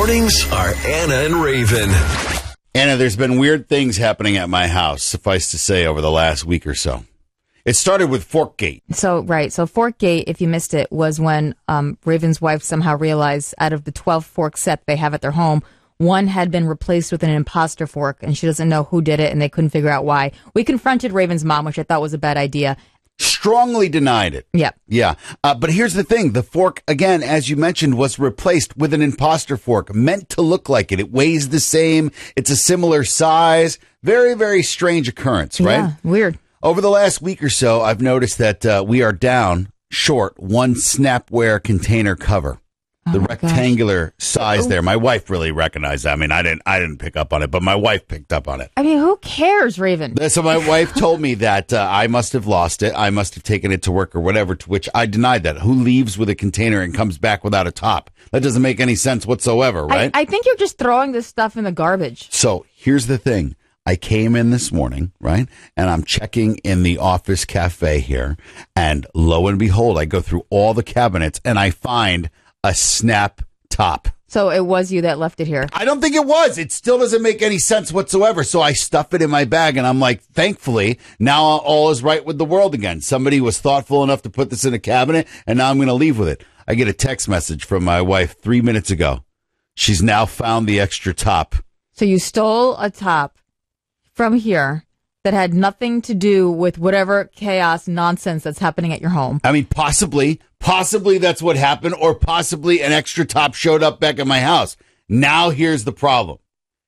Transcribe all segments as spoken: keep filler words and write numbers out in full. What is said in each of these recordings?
mornings are Anna and Raven. Anna, there's been weird things happening at my house, suffice to say, over the last week or so. It started with Forkgate. So, right. So Forkgate, if you missed it, was when um, Raven's wife somehow realized out of the twelve fork set they have at their home, one had been replaced with an imposter fork, and she doesn't know who did it, and they couldn't figure out why. We confronted Raven's mom, which I thought was a bad idea. Strongly denied it. Yep. Yeah. Uh, but here's the thing. The fork, again, as you mentioned, was replaced with an imposter fork, meant to look like it. It weighs the same. It's a similar size. Very, very strange occurrence, right? Yeah, weird. Over the last week or so, I've noticed that uh, we are down short one Snapware container cover. The Oh, rectangular size there. My wife really recognized that. I mean, I didn't I didn't pick up on it, but my wife picked up on it. I mean, who cares, Raven? So my wife told me that uh, I must have lost it. I must have taken it to work or whatever, to which I denied that. Who leaves with a container and comes back without a top? That doesn't make any sense whatsoever, right? I, I think you're just throwing this stuff in the garbage. So here's the thing. I came in this morning, right, and I'm checking in the office cafe here, and lo and behold, I go through all the cabinets, and I find a Snap top. So it was you that left it here. I don't think it was. It still doesn't make any sense whatsoever. So I stuff it in my bag, and I'm like, thankfully, now all is right with the world again. Somebody was thoughtful enough to put this in a cabinet, and now I'm going to leave with it. I get a text message from my wife three minutes ago. She's now found the extra top. So you stole a top from here that had nothing to do with whatever chaos nonsense that's happening at your home. I mean, possibly, possibly that's what happened, or possibly an extra top showed up back at my house. Now here's the problem.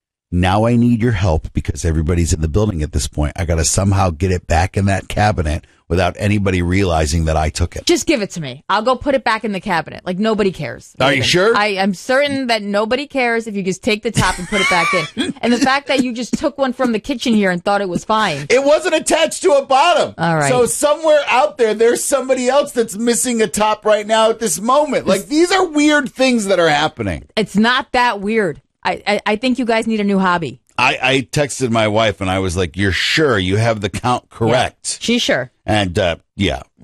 Now I need your help because everybody's in the building at this point. I got to somehow get it back in that cabinet without anybody realizing that I took it. Just give it to me. I'll go put it back in the cabinet. Like, nobody cares. Are you sure? I am certain that nobody cares if you just take the top and put it back in. And the fact that you just took one from the kitchen here and thought it was fine. It wasn't attached to a bottom. All right. So somewhere out there, there's somebody else that's missing a top right now at this moment. Like, these are weird things that are happening. It's not that weird. I, I, I think you guys need a new hobby. I, I texted my wife and I was like, you're sure you have the count correct? Yeah, she's sure. And, uh, yeah.